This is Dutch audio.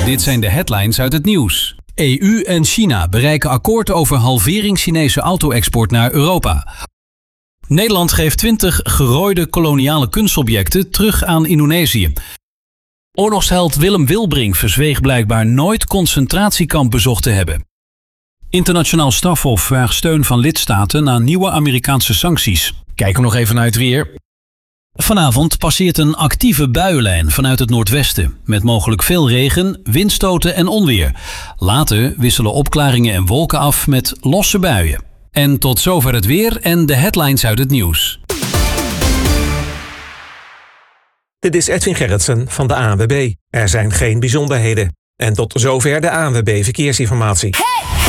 Dit zijn de headlines uit het nieuws. EU en China bereiken akkoord over halvering Chinese auto-export naar Europa. Nederland geeft 20 gerooide koloniale kunstobjecten terug aan Indonesië. Oorlogsheld Willem Wilbrink verzweeg blijkbaar nooit concentratiekamp bezocht te hebben. Internationaal strafhof vraagt steun van lidstaten na nieuwe Amerikaanse sancties. Kijken we nog even naar het weer. Vanavond passeert een actieve buienlijn vanuit het noordwesten, met mogelijk veel regen, windstoten en onweer. Later wisselen opklaringen en wolken af met losse buien. En tot zover het weer en de headlines uit het nieuws. Dit is Edwin Gerritsen van de ANWB. Er zijn geen bijzonderheden. En tot zover de ANWB Verkeersinformatie.